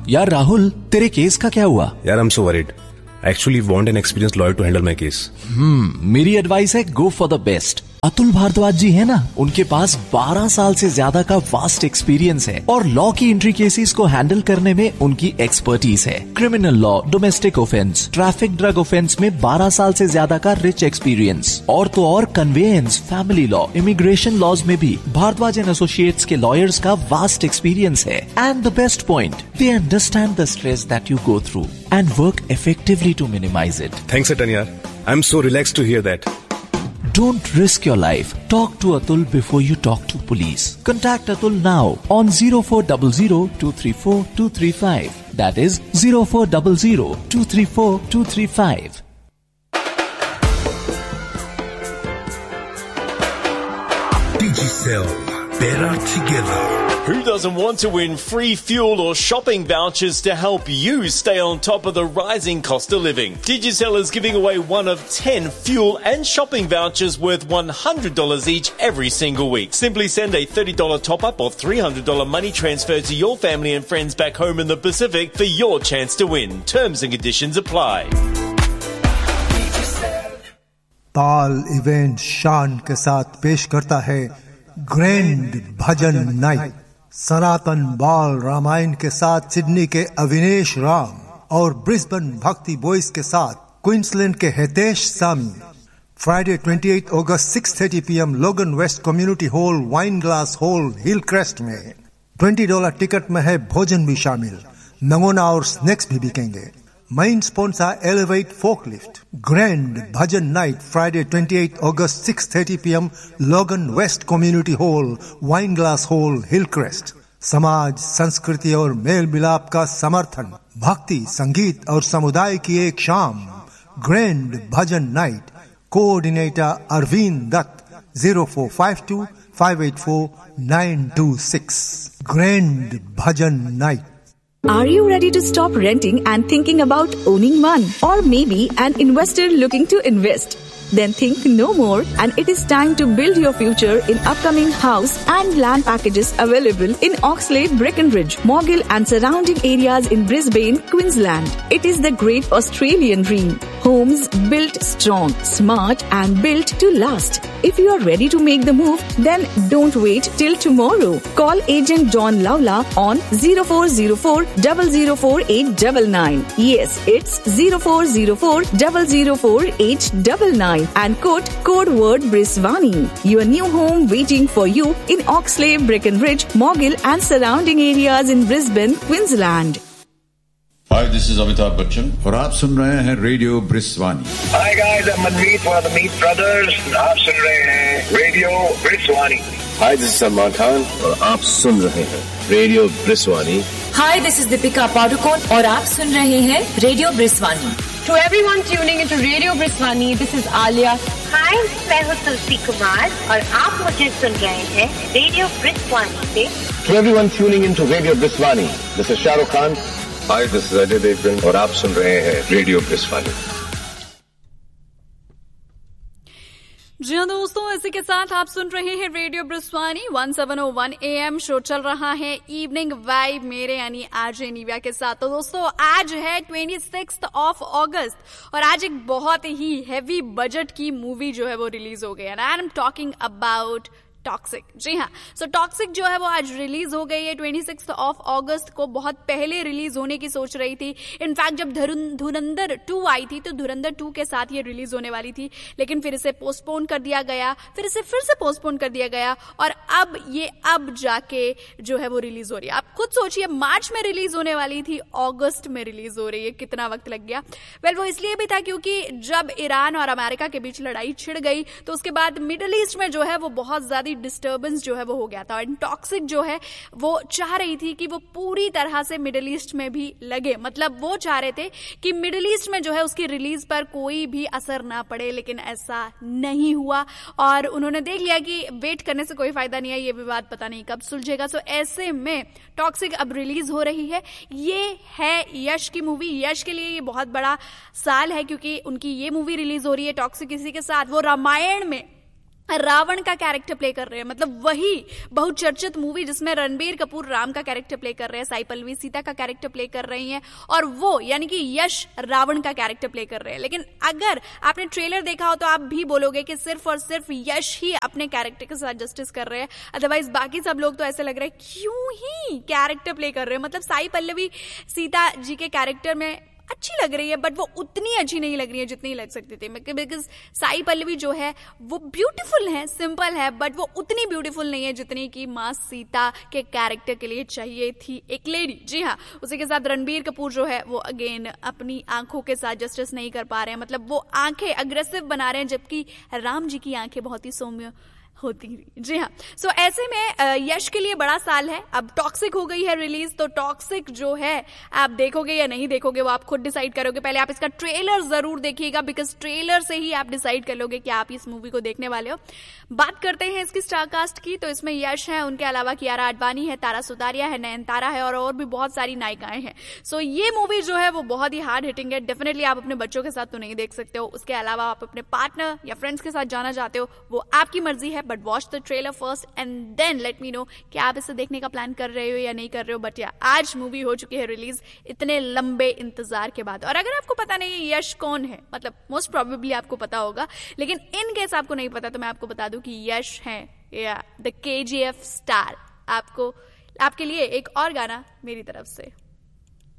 यार राहुल, तेरे केस का क्या हुआ? यार I am so worried. Actually want an experienced lawyer to handle my case. मेरी एडवाइस है, go for the best. Atul Bhardwaj जी है ना, उनके पास 12 साल से ज्यादा का वास्ट एक्सपीरियंस है और लॉ की इंट्री केसेस को हैंडल करने में उनकी एक्सपर्टीज है. Criminal law, domestic offence, traffic, drug offence में 12 साल से ज्यादा का रिच एक्सपीरियंस. और तो और conveyance, family law, immigration laws में भी भारद्वाज एंड एसोसिएट्स के लॉयर्स का वास्ट एक्सपीरियंस है. And the best point, they understand the stress that you go through and work effectively to minimize it. Thanks, Atan yaar. I'm so relaxed to hear that. Don't risk your life. Talk to Atul before you talk to police. Contact Atul now on 0400-234-235. That is 0400-234-235. Digicel, better together. Who doesn't want to win free fuel or shopping vouchers to help you stay on top of the rising cost of living? Digicel is giving away one of 10 fuel and shopping vouchers worth $100 each every single week. Simply send a $30 top-up or $300 money transfer to your family and friends back home in the Pacific for your chance to win. Terms and conditions apply. ताल event शान के साथ पेश करता है grand भजन night. सनातन बाल रामायण के साथ सिडनी के अविनेश राम और ब्रिस्बेन भक्ति बॉयज के साथ क्वींसलैंड के हितेश सामी. फ्राइडे 28 अगस्त 6:30 PM लोगन waste community hall, wine glass hall, Hillcrest में. $20 टिकट में है भोजन भी शामिल. नमूना और स्नैक्स भी बिकेंगे. Main sponsor Elevate Forklift. Grand Bhajan Night, Friday 28 August 6:30 PM, Logan West Community Hall, Wineglass Hall, Hillcrest. समाज, संस्कृति और मेल मिलाप का समर्थन, भक्ति, संगीत और समुदाय की एक शाम. Grand bhajan night. Coordinator Arvind Dutt. 0452-584-926. Grand bhajan night. Are you ready to stop renting and thinking about owning one? Or maybe an investor looking to invest? Then think no more, and it is time to build your future in upcoming house and land packages available in Oxlade, Breckenridge, Morgill and surrounding areas in Brisbane, Queensland. It is the great Australian dream. Homes built strong, smart and built to last. If you are ready to make the move, then don't wait till tomorrow. Call agent John Lawla on 0404-004-899. Yes, it's 0404-004-899. And quote code word Briswani. Your new home waiting for you in Oxlade, Breckenridge, Morgill and surrounding areas in Brisbane, Queensland. Hi, this is Amitabh Bachchan और आप सुन रहे हैं radio ब्रिस्वानी. Hi guys, I'm Manmeet one of the Meat Brothers. आप सुन रहे हैं radio ब्रिस्वानी. Hi, this is Salman Khan और आप सुन रहे हैं radio ब्रिस्वानी. Hi, this is Deepika Padukone और आप सुन रहे हैं radio ब्रिस्वानी. To everyone tuning into Radio Briswani, this is Alia. Hi, मैं हूँ तुलसी कुमार और आप मुझे सुन रहे हैं रेडियो ब्रिस्वानी से. To everyone tuning into Radio Briswani, this is Shah Rukh Khan. Hi, this is Ajay Devgan और आप सुन रहे हैं रेडियो ब्रिस्वानी. जी हाँ दोस्तों, इसी के साथ आप सुन रहे हैं रेडियो ब्रिस्वानी 1701 AM. शो चल रहा है इवनिंग वाइब मेरे यानी आरजे निव्या के साथ. तो दोस्तों आज है 26 अगस्त और आज एक बहुत ही हैवी बजट की मूवी जो है वो रिलीज हो गई है. I am talking about toxic. जी हाँ, सो टॉक्सिक जो है वो आज रिलीज हो गई है 26 अगस्त को. बहुत पहले रिलीज होने की सोच रही थी. इनफैक्ट जब धुरंधर 2 आई थी तो धुरंधर 2 के साथ ये रिलीज होने वाली थी, लेकिन फिर इसे पोस्टपोन कर दिया गया, फिर इसे फिर से पोस्टपोन कर दिया गया और अब जाके जो है वो रिलीज हो रही है. आप खुद सोचिए, मार्च में रिलीज होने वाली थी, अगस्त में रिलीज हो रही है. कितना वक्त लग गया. वेल वो इसलिए भी था क्योंकि जब ईरान और अमेरिका के बीच लड़ाई छिड़ गई तो उसके बाद मिडिल ईस्ट में जो है वो बहुत ज्यादा डिस्टर्बेंस जो है वो हो गया था. और टॉक्सिक जो है वो चाह रही थी कि वो पूरी तरह से मिडिल ईस्ट में भी लगे. मतलब वो चाह रहे थे कि मिडिल ईस्ट में जो है उसकी रिलीज पर कोई भी असर ना पड़े, लेकिन ऐसा नहीं हुआ और उन्होंने देख लिया कि वेट करने से कोई फायदा नहीं है, ये विवाद पता नहीं कब सुलझेगा. सो ऐसे में टॉक्सिक अब रिलीज हो रही है. ये है यश की मूवी. यश के लिए ये बहुत बड़ा साल है क्योंकि उनकी ये मूवी रिलीज हो रही है टॉक्सिक. इसी के साथ वो रामायण में रावण का कैरेक्टर प्ले कर रहे हैं, मतलब वही बहुचर्चित मूवी जिसमें रणबीर कपूर राम का कैरेक्टर प्ले कर रहे हैं, साई पल्लवी सीता का कैरेक्टर प्ले कर रही हैं, और वो यानी कि यश रावण का कैरेक्टर प्ले कर रहे हैं। लेकिन अगर आपने ट्रेलर देखा हो तो आप भी बोलोगे कि सिर्फ और सिर्फ यश ही अपने कैरेक्टर के साथ जस्टिस कर रहे हैं, अदरवाइज बाकी सब लोग तो ऐसे लग रहा है क्यों ही कैरेक्टर प्ले कर रहे हैं। मतलब साई पल्लवी सीता जी के कैरेक्टर में अच्छी लग रही है, बट वो उतनी अच्छी नहीं लग रही है जितनी लग सकती थी, बिकॉज साई पल्लवी जो है वो ब्यूटीफुल है, सिंपल है, बट वो उतनी ब्यूटीफुल नहीं है जितनी कि माँ सीता के कैरेक्टर के लिए चाहिए थी एक लेडी। जी हाँ, उसी के साथ रणबीर कपूर जो है वो अगेन अपनी आंखों के साथ जस्टिस नहीं कर पा रहे हैं, मतलब वो आंखें अग्रेसिव बना रहे हैं, जबकि राम जी की आंखें बहुत ही सौम्य होती रही। जी हाँ, सो ऐसे में यश के लिए बड़ा साल है। अब टॉक्सिक हो गई है रिलीज, तो टॉक्सिक जो है आप देखोगे या नहीं देखोगे वो आप खुद डिसाइड करोगे। पहले आप इसका ट्रेलर जरूर देखिएगा, बिकॉज ट्रेलर से ही आप डिसाइड कर लोगे कि आप इस मूवी को देखने वाले हो। बात करते हैं इसकी स्टारकास्ट की, तो इसमें यश है, उनके अलावा कियारा आडवाणी है, तारा सुतारिया है, नयनतारा है, और भी बहुत सारी नायिकाएं हैं। सो ये मूवी जो है वो बहुत ही हार्ड हिटिंग है। डेफिनेटली आप अपने बच्चों के साथ तो नहीं देख सकते हो, उसके अलावा आप अपने पार्टनर या फ्रेंड्स के साथ जाना चाहते हो वो आपकी मर्जी है, but watch the trailer first and then let me know कि आप इसे देखने का प्लान कर रहे हो या नहीं कर रहे हो। बट या आज मूवी हो चुकी है रिलीज इतने लंबे इंतजार के बाद। और अगर आपको पता नहीं है यश कौन है, मतलब मोस्ट प्रोबेबली आपको पता होगा, लेकिन इन केस आपको नहीं पता तो मैं आपको बता दूं कि यश है या द KGF स्टार। आपके लिए एक और गाना मेरी तरफ से।